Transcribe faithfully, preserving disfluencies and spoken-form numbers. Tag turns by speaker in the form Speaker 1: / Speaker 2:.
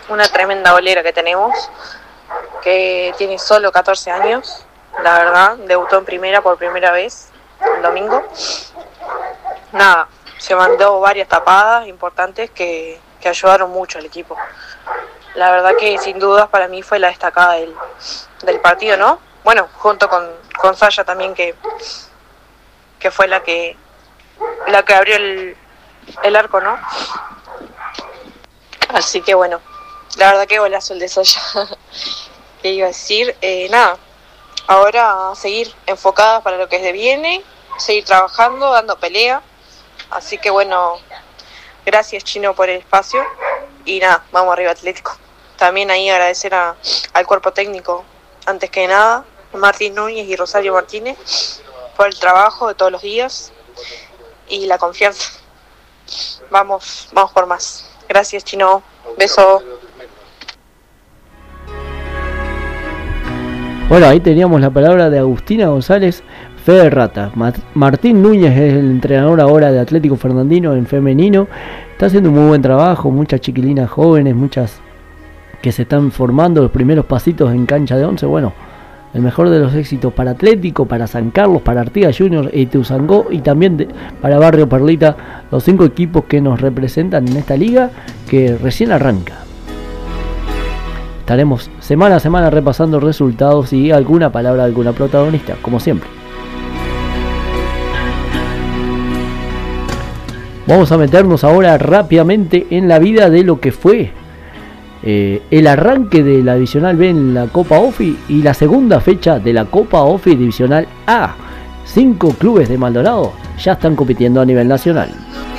Speaker 1: una tremenda bolera que tenemos, que tiene solo catorce años, la verdad, debutó en primera por primera vez el domingo. Nada, se mandó varias tapadas importantes que, que ayudaron mucho al equipo. La verdad que sin dudas para mí fue la destacada del, del partido, ¿no? Bueno, junto con, con Saya también, que, que fue la que la que abrió el, el arco, ¿no? Así que bueno, la verdad que golazo el de Saya. ¿Qué iba a decir? Eh, nada, ahora a seguir enfocadas para lo que se viene, seguir trabajando, dando pelea. Así que bueno, gracias Chino por el espacio y nada, vamos arriba Atlético. También ahí agradecer a, al cuerpo técnico, antes que nada, Martín Núñez y Rosario Martínez, por el trabajo de todos los días y la confianza. Vamos, vamos por más. Gracias Chino, beso.
Speaker 2: Bueno, ahí teníamos la palabra de Agustina González, Fede Rata. Martín Núñez es el entrenador ahora de Atlético Fernandino en femenino. Está haciendo un muy buen trabajo, muchas chiquilinas jóvenes, muchas que se están formando los primeros pasitos en cancha de once. Bueno, el mejor de los éxitos para Atlético, para San Carlos, para Artigas Juniors y Ituzaingó, y también de, para Barrio Perlita, los cinco equipos que nos representan en esta liga que recién arranca. Estaremos semana a semana repasando resultados y alguna palabra de alguna protagonista, como siempre. Vamos a meternos ahora rápidamente en la vida de lo que fue eh, el arranque de la Divisional B en la Copa Ofi y la segunda fecha de la Copa Ofi Divisional A. Cinco clubes de Maldonado ya están compitiendo a nivel nacional.